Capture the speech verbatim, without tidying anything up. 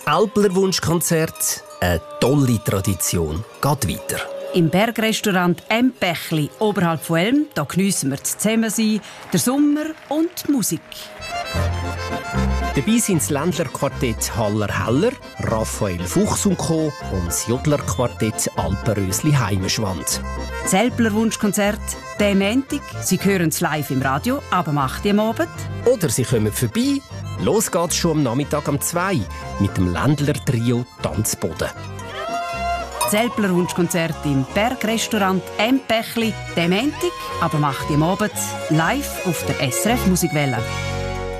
Das Alpler Wunschkonzert, eine tolle Tradition, geht weiter. Im Bergrestaurant «M Pächli» oberhalb von Elm, da geniessen wir das Zusammensein, den Sommer und die Musik. Dabei sind das Ländlerquartett Haller Heller, Raphael Fuchs und Co. und das Jodlerquartett Alpenrösli Heimeschwand. Das Alpler Wunschkonzert, der Montag. Sie hören es live im Radio, aber macht ihr am Abend. Oder Sie kommen vorbei. Los geht's schon am Nachmittag um zwei mit dem Ländler-Trio Tanzboden. Das Alpler Wunschkonzert im Bergrestaurant «M Pächli», der Montag, aber macht ihr am Abend live auf der S R F Musikwelle.